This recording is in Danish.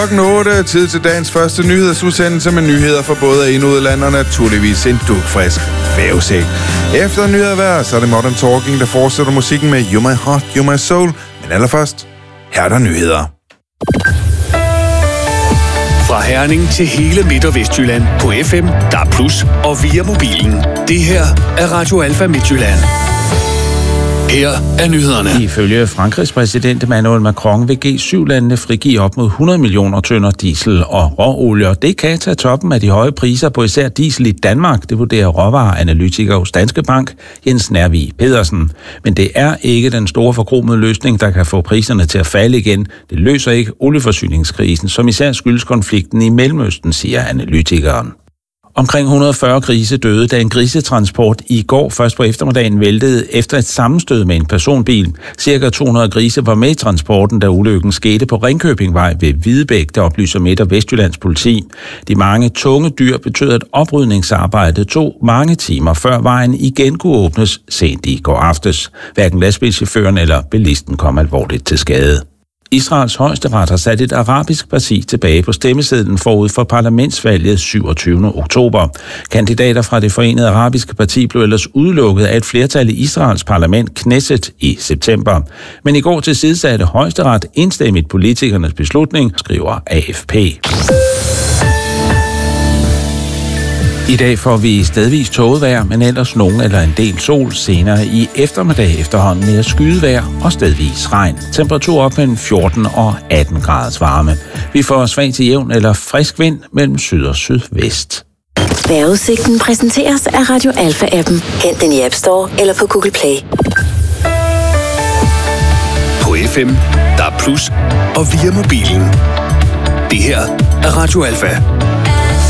Klokken 8, tid til dagens første nyhedsudsendelse med nyheder for både ind- og udland og naturligvis en dugfrisk vævesæk. Efter nyheder så er det Modern Talking, der fortsætter musikken med You My Heart, You My Soul. Men allerførst, her er der nyheder. Fra Herning til hele Midt- og Vestjylland på FM, DAB+, og via mobilen. Det her er Radio Alfa Midtjylland. Her er nyhederne. Ifølge Frankrigs præsident Emmanuel Macron vil G7-landene frigive op mod 100 millioner tønder diesel og råolie. Det kan tage toppen af de høje priser på især diesel i Danmark, det vurderer råvareanalytiker hos Danske Bank, Jens Nervig Pedersen. Men det er ikke den store forkromede løsning, der kan få priserne til at falde igen. Det løser ikke olieforsyningskrisen, som især skyldes konflikten i Mellemøsten, siger analytikeren. Omkring 140 grise døde, da en grisetransport i går først på eftermiddagen væltede efter et sammenstød med en personbil. Cirka 200 grise var med i transporten, da ulykken skete på Ringkøbingvej ved Hvidebæk, der oplyser Midt- og Vestjyllands politi. De mange tunge dyr betød, at oprydningsarbejdet tog mange timer, før vejen igen kunne åbnes sent i går aftes. Hverken lastbilchaufføren eller bilisten kom alvorligt til skade. Israels højesteret har sat et arabisk parti tilbage på stemmesedlen forud for parlamentsvalget 27. oktober. Kandidater fra det forenede arabiske parti blev ellers udelukket af et flertal i Israels parlament Knesset i september. Men i går tilsidesatte højesteret enstemmigt politikernes beslutning, skriver AFP. I dag får vi stedvis tåget vejr, men ellers nogen eller en del sol. Senere i eftermiddag efterhånden mere skydevejr og stedvis regn. Temperatur op mellem 14 og 18 graders varme. Vi får svag til jævn eller frisk vind mellem syd og sydvest. Vejrudsigten præsenteres af Radio Alfa-appen. Hent den i App Store eller på Google Play. På FM, DAB+, og via mobilen. Det her er Radio Alfa.